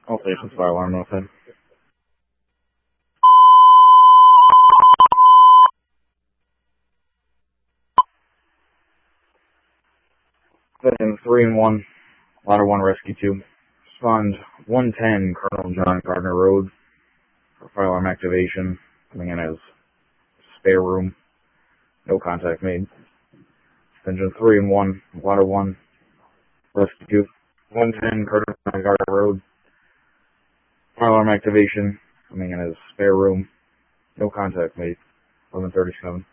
All stations, fire alarm notified. Then 3 and 1, Ladder 1 Rescue 2. Respond 110 Colonel John Gardner Road for fire alarm activation. Coming in as spare room. No contact made. Engine 3 and 1, Ladder 1 Rescue 2. 110 Colonel John Gardner Road. Fire alarm activation. Coming in as spare room. No contact made. 11:37.